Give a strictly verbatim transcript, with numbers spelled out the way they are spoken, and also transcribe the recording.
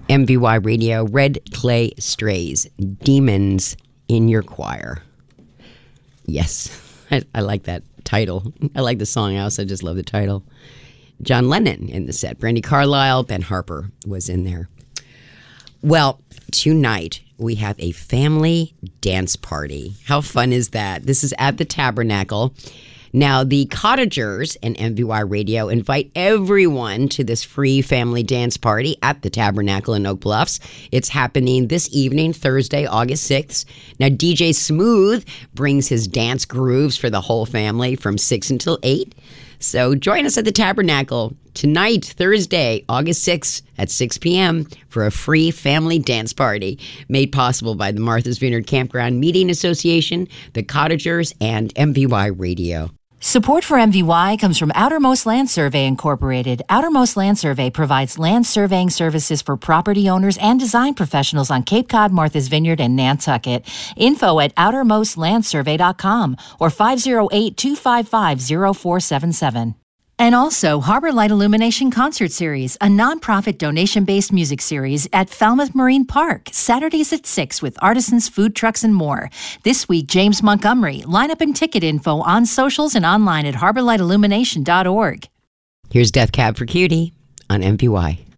M V Y Radio, Red Clay Strays, Demons in Your Choir. Yes, I, I like that title. I like the song. I also just love the title. John Lennon in the set. Brandi Carlile, Ben Harper was in there. Well, tonight we have a family dance party. How fun is that? This is at the Tabernacle. Now, the Cottagers and M V Y Radio invite everyone to this free family dance party at the Tabernacle in Oak Bluffs. It's happening this evening, Thursday, August sixth. Now, D J Smooth brings his dance grooves for the whole family from six until eight. So join us at the Tabernacle tonight, Thursday, August sixth at six p.m. for a free family dance party made possible by the Martha's Vineyard Campground Meeting Association, the Cottagers, and M V Y Radio. Support for M V Y comes from Outermost Land Survey Incorporated. Outermost Land Survey provides land surveying services for property owners and design professionals on Cape Cod, Martha's Vineyard, and Nantucket. Info at outermost land survey dot com or five oh eight, two five five, oh four seven seven. And also, Harbor Light Illumination Concert Series, a nonprofit donation-based music series at Falmouth Marine Park, Saturdays at six with artisans, food trucks, and more. This week, James Montgomery. Lineup and ticket info on socials and online at harbor light illumination dot org. Here's Death Cab for Cutie on M V Y.